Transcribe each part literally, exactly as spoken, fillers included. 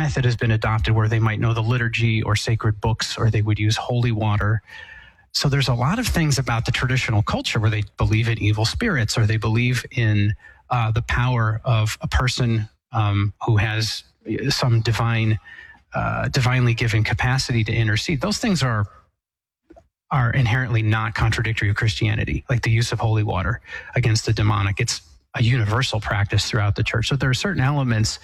method has been adopted where they might know the liturgy or sacred books, or they would use holy water. So there's a lot of things about the traditional culture where they believe in evil spirits, or they believe in uh, the power of a person um, who has some divine, uh, divinely given capacity to intercede. Those things are are inherently not contradictory of Christianity, like the use of holy water against the demonic. It's a universal practice throughout the church. So there are certain elements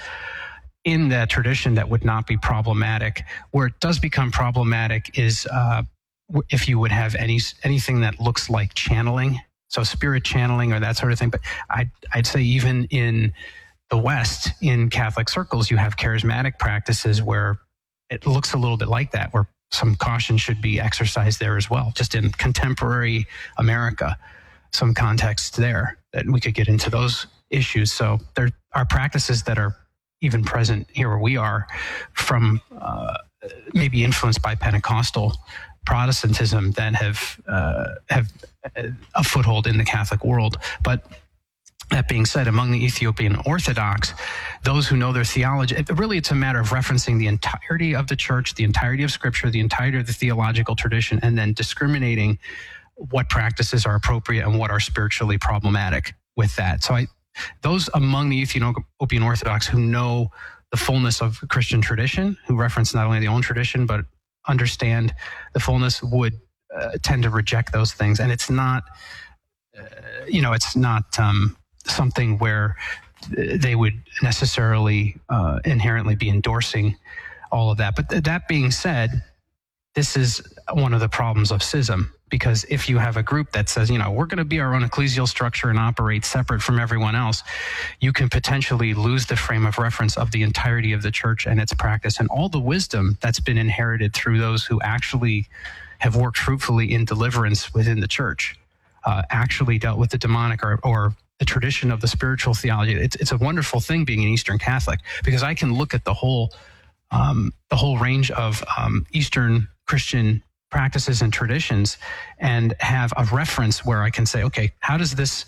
in that tradition that would not be problematic. Where it does become problematic is uh, if you would have any anything that looks like channeling, so spirit channeling or that sort of thing. But I'd, I'd say even in the West, in Catholic circles, you have charismatic practices where it looks a little bit like that, where some caution should be exercised there as well. Just in contemporary America, some context there that we could get into those issues. So there are practices that are even present here where we are from uh, maybe influenced by Pentecostal Protestantism that have uh, have a foothold in the Catholic world. But that being said, among the Ethiopian Orthodox, those who know their theology, it, really it's a matter of referencing the entirety of the church, the entirety of Scripture, the entirety of the theological tradition, and then discriminating what practices are appropriate and what are spiritually problematic with that. So I, those among the Ethiopian Orthodox who know the fullness of Christian tradition, who reference not only their own tradition, but understand the fullness, would uh, tend to reject those things. And it's not, uh, you know, it's not um, something where they would necessarily uh, inherently be endorsing all of that. But th- that being said, this is one of the problems of schism, because if you have a group that says, you know, we're going to be our own ecclesial structure and operate separate from everyone else, you can potentially lose the frame of reference of the entirety of the church and its practice and all the wisdom that's been inherited through those who actually have worked fruitfully in deliverance within the church, uh, actually dealt with the demonic or, or the tradition of the spiritual theology. It's, it's a wonderful thing being an Eastern Catholic, because I can look at the whole um, the whole range of um, Eastern Christian practices and traditions and have a reference where I can say, okay, how does this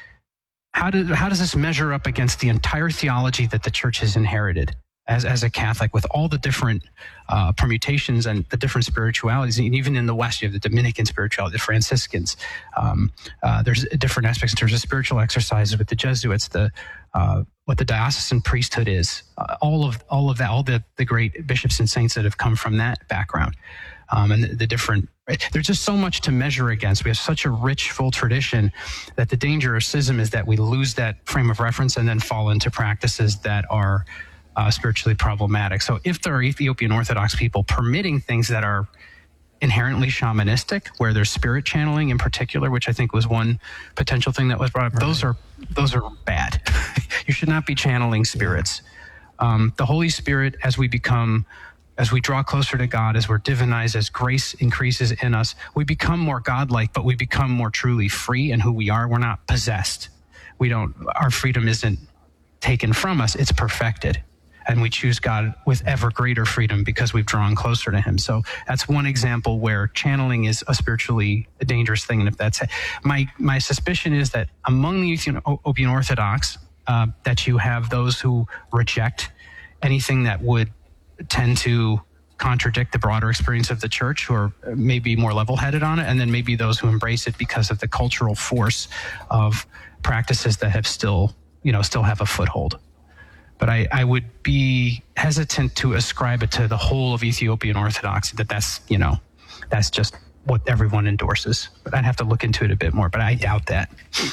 how do how does this measure up against the entire theology that the church has inherited as as a Catholic, with all the different uh, permutations and the different spiritualities? And even in the West, you have the Dominican spirituality, the Franciscans. Um, uh, there's different aspects in terms of spiritual exercises with the Jesuits, the uh, what the diocesan priesthood is, uh, all of all of that, all the the great bishops and saints that have come from that background. Um, and the, the different, right? There's just so much to measure against. We have such a rich, full tradition that the danger of schism is that we lose that frame of reference and then fall into practices that are uh, spiritually problematic. So if there are Ethiopian Orthodox people permitting things that are inherently shamanistic, where there's spirit channeling in particular, which I think was one potential thing that was brought up, right. those are those are bad. You should not be channeling spirits. Um, the Holy Spirit, as we become As we draw closer to God, as we're divinized, as grace increases in us, we become more godlike, but we become more truly free in who we are. We're not possessed. We don't, our freedom isn't taken from us, it's perfected. And we choose God with ever greater freedom because we've drawn closer to him. So that's one example where channeling is a spiritually dangerous thing. And if that's my, my suspicion is that among the Ethiopian Orthodox, uh, that you have those who reject anything that would tend to contradict the broader experience of the church, who are maybe more level-headed on it, and then maybe those who embrace it because of the cultural force of practices that have still, you know, still have a foothold. But I, I would be hesitant to ascribe it to the whole of Ethiopian Orthodoxy, that that's, you know, that's just what everyone endorses. But I'd have to look into it a bit more, but I doubt that.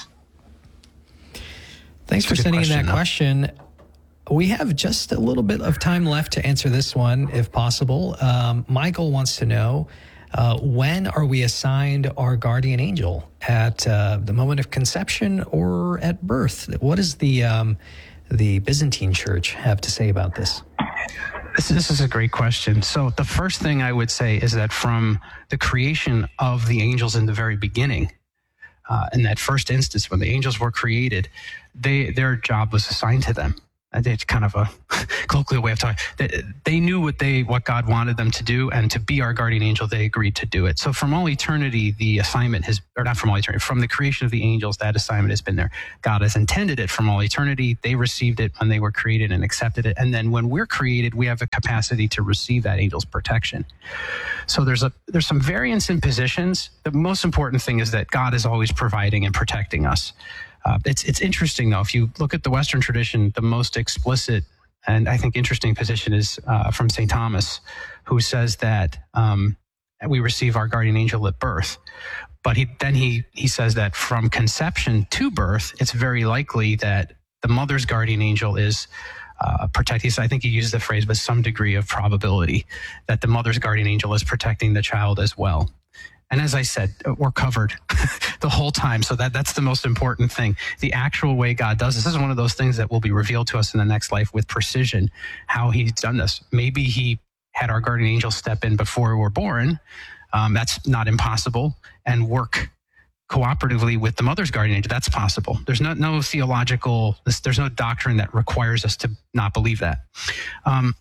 Thanks for sending in that question. We have just a little bit of time left to answer this one, if possible. Um, Michael wants to know, uh, when are we assigned our guardian angel? At uh, the moment of conception or at birth? What does the um, the Byzantine Church have to say about this? This, this is a great question. So the first thing I would say is that from the creation of the angels in the very beginning, uh, in that first instance when the angels were created, they their job was assigned to them. it's kind of a colloquial way of talking. They, they knew what they what God wanted them to do, and to be our guardian angel, they agreed to do it. So from all eternity, the assignment has, or not from all eternity, from the creation of the angels, that assignment has been there. God has intended it from all eternity. They received it when they were created and accepted it. And then when we're created, we have the capacity to receive that angel's protection. So there's a there's some variance in positions. The most important thing is that God is always providing and protecting us. Uh, it's it's interesting, though. If you look at the Western tradition, the most explicit and I think interesting position is uh, from Saint Thomas, who says that um, we receive our guardian angel at birth. But he then he he says that from conception to birth, it's very likely that the mother's guardian angel is uh, protecting. I think he used the phrase with some degree of probability that the mother's guardian angel is protecting the child as well. And as I said, we're covered the whole time. So that, that's the most important thing. The actual way God does this, this is one of those things that will be revealed to us in the next life with precision, how he's done this. Maybe he had our guardian angel step in before we were born. Um, that's not impossible. And work cooperatively with the mother's guardian angel. That's possible. There's no, no theological, there's no doctrine that requires us to not believe that. Um,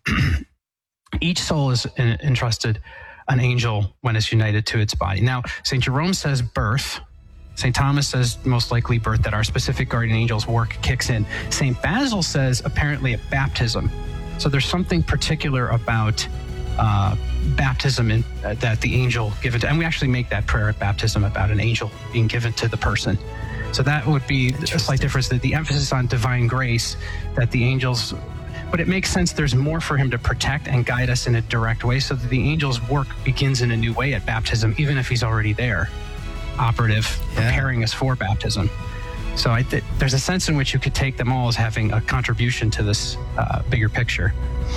each soul is entrusted an angel when it's united to its body. Now, Saint Jerome says birth. Saint Thomas says most likely birth, that our specific guardian angel's work kicks in. Saint Basil says apparently at baptism. So there's something particular about uh, baptism in, uh, that the angel given to, and we actually make that prayer at baptism about an angel being given to the person. So that would be a slight difference, that the emphasis on divine grace, that the angels, but it makes sense there's more for him to protect and guide us in a direct way, so that the angel's work begins in a new way at baptism, even if he's already there, operative, yeah. preparing us for baptism. So I th- there's a sense in which you could take them all as having a contribution to this uh, bigger picture.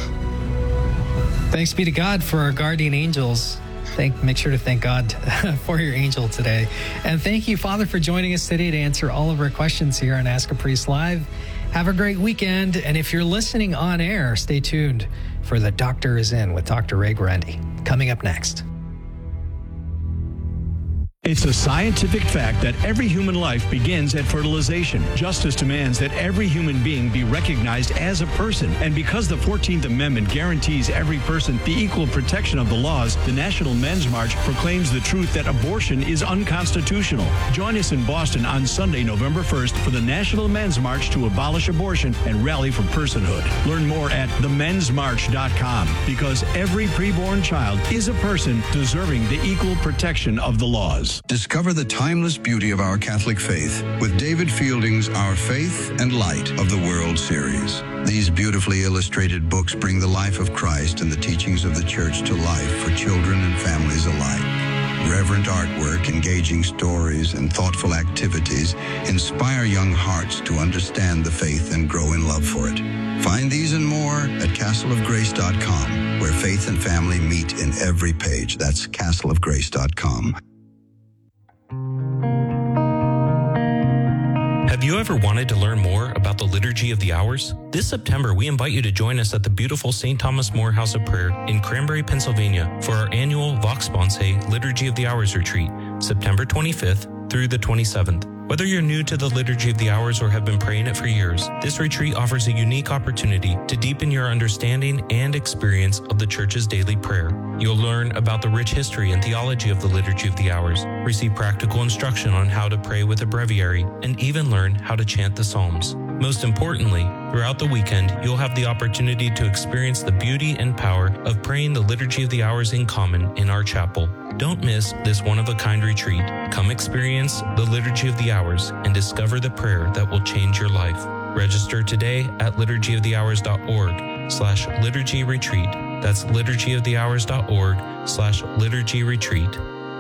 Thanks be to God for our guardian angels. Thank, make sure to thank God for your angel today. And thank you, Father, for joining us today to answer all of our questions here on Ask a Priest Live. Have a great weekend. And if you're listening on air, stay tuned for The Doctor is In with Doctor Ray Guarendi. Coming up next. It's a scientific fact that every human life begins at fertilization. Justice demands that every human being be recognized as a person. And because the fourteenth Amendment guarantees every person the equal protection of the laws, the National Men's March proclaims the truth that abortion is unconstitutional. Join us in Boston on Sunday, November first for the National Men's March to abolish abortion and rally for personhood. Learn more at the mens march dot com, because every preborn child is a person deserving the equal protection of the laws. Discover the timeless beauty of our Catholic faith with David Fielding's Our Faith and Light of the World series. These beautifully illustrated books bring the life of Christ and the teachings of the Church to life for children and families alike. Reverent artwork, engaging stories, and thoughtful activities inspire young hearts to understand the faith and grow in love for it. Find these and more at castle of grace dot com, where faith and family meet in every page. That's castle of grace dot com. Have you ever wanted to learn more about the Liturgy of the Hours? This September, we invite you to join us at the beautiful Saint Thomas More House of Prayer in Cranberry, Pennsylvania for our annual Vox Sponsae Liturgy of the Hours retreat, September twenty-fifth through the twenty-seventh. Whether you're new to the Liturgy of the Hours or have been praying it for years, this retreat offers a unique opportunity to deepen your understanding and experience of the Church's daily prayer. You'll learn about the rich history and theology of the Liturgy of the Hours, receive practical instruction on how to pray with a breviary, and even learn how to chant the Psalms. Most importantly, throughout the weekend, you'll have the opportunity to experience the beauty and power of praying the Liturgy of the Hours in common in our chapel. Don't miss this one-of-a-kind retreat. Come experience the Liturgy of the Hours and discover the prayer that will change your life. Register today at liturgy of the hours dot org slash liturgy retreat. That's liturgy of the hours dot org slash liturgy retreat.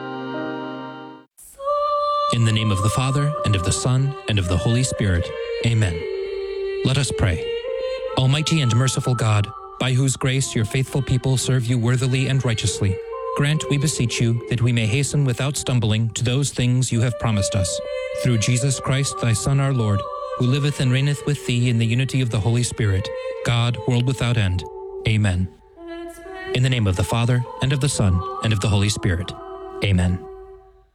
In the name of the Father, and of the Son, and of the Holy Spirit. Amen. Let us pray. Almighty and merciful God, by whose grace your faithful people serve you worthily and righteously, grant, we beseech you, that we may hasten without stumbling to those things you have promised us. Through Jesus Christ, thy Son, our Lord, who liveth and reigneth with thee in the unity of the Holy Spirit, God, world without end. Amen. In the name of the Father, and of the Son, and of the Holy Spirit. Amen.